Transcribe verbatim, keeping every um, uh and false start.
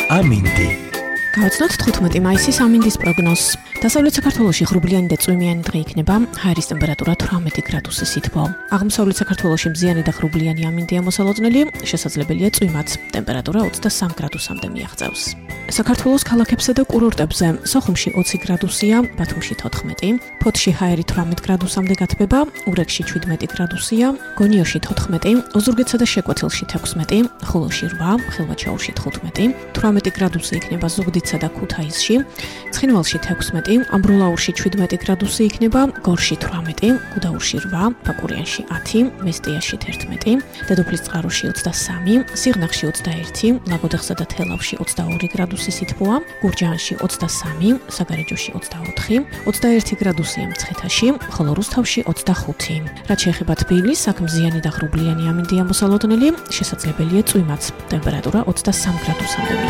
ამინდი. გავაცნოთ თხუთმეტი მაისის ამინდის პროგნოზს. დასავლეთ საქართველოში ღრუბლიანი და წვიმიანი დღე იქნება, ჰაერის ტემპერატურა თვრამეტი გრადუსი სითბო. აღმოსავლეთ საქართველოში მზიანი და ღრუბლიანი ამინდია მოსალოდნელი, შესაძლებელია წვიმაც, ტემპერატურა ოცდასამ გრადუსამდე მიაღწევს. საქართველოს ქალაქებსა და კურორტებზე სოხუმში ოცი გრადუსია, ბათუმში თოთხმეტი, ფოთში ჰაერი თვრამეტ გრადუსამდე გათბება, ურეკში შვიდმეტი გრადუსია, გონიოში თოთხმეტი, ოზურგეთსა და შეკვეთილში თექვსმეტი, ხულოში რვა, ხილვაჩაურში თხუთმეტი, თვრამეტი გრადუსი იქნება ზუგდიდსა და ქუთაისში, ცხინვალში თექვსმეტი, ამბროლაურში შვიდმეტი გრადუსი იქნება, გორში თვრამეტი, გუდაურში რვა, ბაკურიანში ათი, მესტიაში თერთმეტი, დედოფლისწყაროში ოცდასამი, სიღნაღში ოცდაერთი, ლაგოდეხსა და თელავში ოცდაორი გრადუსი სითბოა, გურჯაანში ოცდასამი, საგარეჯოში ოცდაოთხი, ოცდაერთი გრადუსია მცხეთაში, ხოლო რუსთავში ოცდახუთი. რაც შეეხება თბილისს, აქ მზიანი და ღრუბლიანი ამინდია მოსალოდნელი, შესაძლებელია წვიმაც, ტემპერატურა ოცდასამ გრადუსამდე.